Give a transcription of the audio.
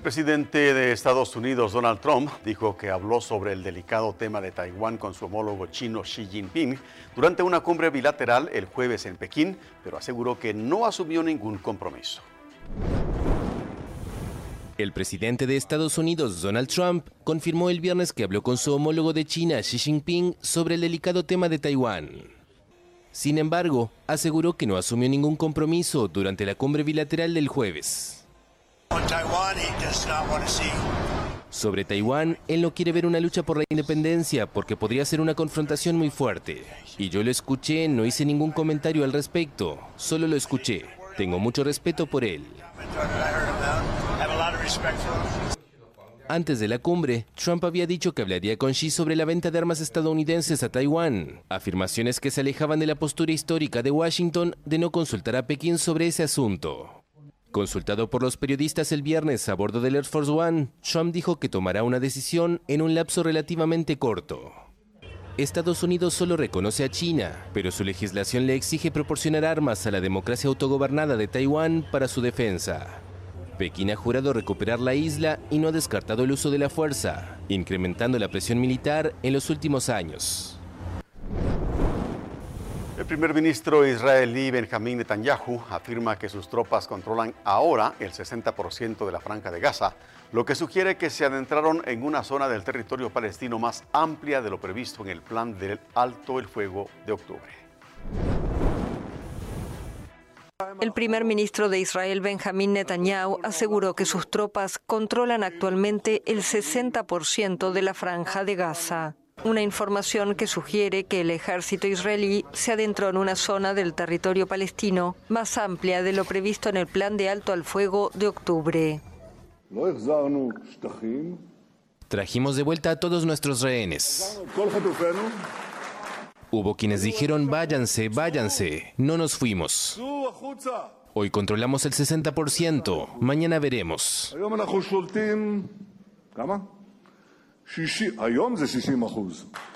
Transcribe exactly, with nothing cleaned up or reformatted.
El presidente de Estados Unidos, Donald Trump, dijo que habló sobre el delicado tema de Taiwán con su homólogo chino Xi Jinping durante una cumbre bilateral el jueves en Pekín, pero aseguró que no asumió ningún compromiso. El presidente de Estados Unidos, Donald Trump, confirmó el viernes que habló con su homólogo de China, Xi Jinping, sobre el delicado tema de Taiwán. Sin embargo, aseguró que no asumió ningún compromiso durante la cumbre bilateral del jueves. Sobre Taiwán, él no quiere ver una lucha por la independencia porque podría ser una confrontación muy fuerte. Y yo lo escuché, no hice ningún comentario al respecto, solo lo escuché. Tengo mucho respeto por él. Antes de la cumbre, Trump había dicho que hablaría con Xi sobre la venta de armas estadounidenses a Taiwán, afirmaciones que se alejaban de la postura histórica de Washington de no consultar a Pekín sobre ese asunto. Consultado por los periodistas el viernes a bordo del Air Force One, Trump dijo que tomará una decisión en un lapso relativamente corto. Estados Unidos solo reconoce a China, pero su legislación le exige proporcionar armas a la democracia autogobernada de Taiwán para su defensa. Pekín ha jurado recuperar la isla y no ha descartado el uso de la fuerza, incrementando la presión militar en los últimos años. El primer ministro israelí Benjamín Netanyahu afirma que sus tropas controlan ahora el sesenta por ciento de la franja de Gaza, lo que sugiere que se adentraron en una zona del territorio palestino más amplia de lo previsto en el plan del alto el fuego de octubre. El primer ministro de Israel, Benjamín Netanyahu, aseguró que sus tropas controlan actualmente el sesenta por ciento de la franja de Gaza. Una información que sugiere que el ejército israelí se adentró en una zona del territorio palestino más amplia de lo previsto en el plan de alto al fuego de octubre. Trajimos de vuelta a todos nuestros rehenes. Hubo quienes dijeron váyanse, váyanse, no nos fuimos. Hoy controlamos el sesenta por ciento, mañana veremos. שישים אחוז.